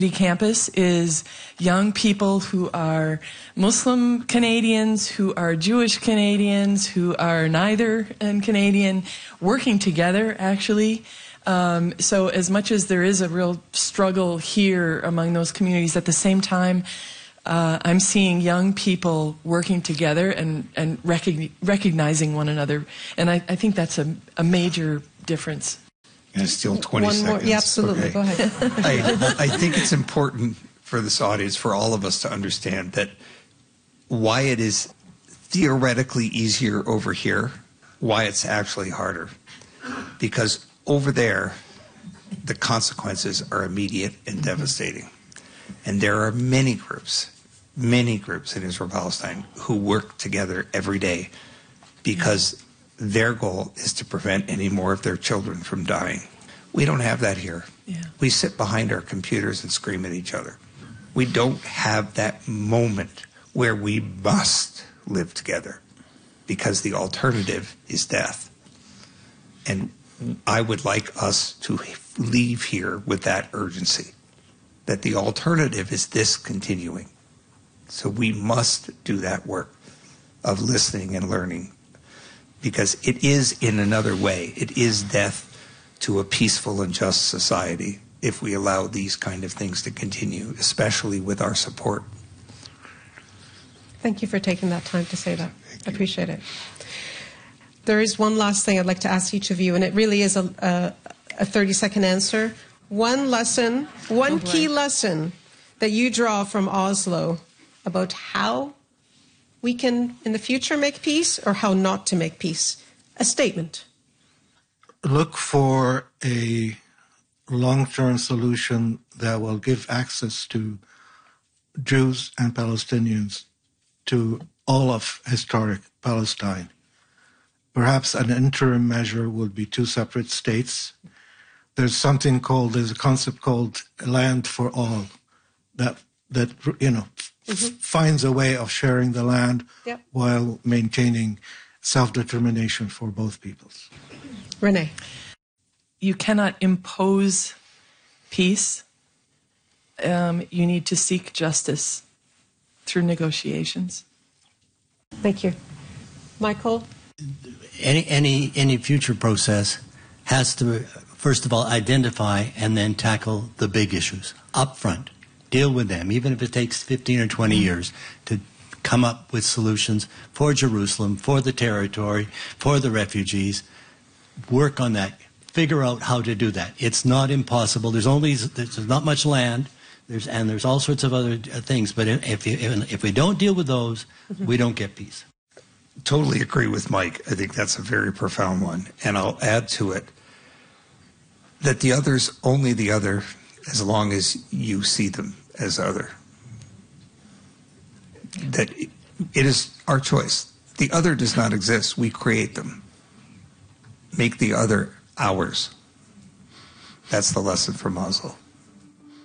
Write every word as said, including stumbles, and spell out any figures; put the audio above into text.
campus is young people who are Muslim Canadians, who are Jewish Canadians, who are neither and Canadian, working together, actually. Um, so as much as there is a real struggle here among those communities, at the same time, uh, I'm seeing young people working together and, and recogni- recognizing one another. And I, I think that's a, a major difference. And it's still twenty One seconds. More, yeah, absolutely. Okay. Go ahead. I, I think it's important for this audience, for all of us to understand that why it is theoretically easier over here, why it's actually harder. Because over there, the consequences are immediate and devastating. And there are many groups, many groups in Israel-Palestine who work together every day because their goal is to prevent any more of their children from dying. We don't have that here. Yeah. We sit behind our computers and scream at each other. We don't have that moment where we must live together because the alternative is death. And I would like us to leave here with that urgency, that the alternative is this continuing. So we must do that work of listening and learning, because it is in another way. It is death to a peaceful and just society if we allow these kind of things to continue, especially with our support. Thank you for taking that time to say that. I appreciate it. There is one last thing I'd like to ask each of you, and it really is a, a, a thirty-second answer. One lesson, one key lesson that you draw from Oslo about how we can, in the future, make peace, or how not to make peace. A statement. Look for a long-term solution that will give access to Jews and Palestinians to all of historic Palestine. Perhaps an interim measure would be two separate states. There's something called, there's a concept called land for all that, that you know, mm-hmm. finds a way of sharing the land yep. while maintaining self-determination for both peoples. Renee. You cannot impose peace. Um, you need to seek justice through negotiations. Thank you. Michael? Any, any, any future process has to, first of all, identify and then tackle the big issues up front. Deal with them, even if it takes fifteen or twenty years to come up with solutions for Jerusalem, for the territory, for the refugees. Work on that. Figure out how to do that. It's not impossible. There's only there's not much land, there's and there's all sorts of other things. But if you, if we don't deal with those, mm-hmm. we don't get peace. Totally agree with Mike. I think that's a very profound one. And I'll add to it that the other's only the other as long as you see them as other. That it is our choice. The other does not exist. We create them. Make the other ours. That's the lesson from Oslo.